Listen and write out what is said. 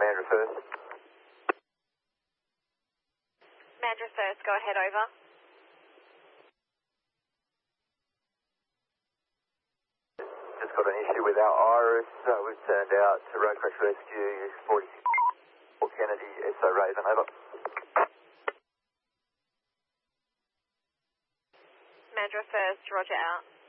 Mandra first. Mandra first, go ahead, over. Just got an issue with our Iris. We've turned out to Road Crash Rescue 46 Kennedy, SO Raven, over. Mandra first, roger out.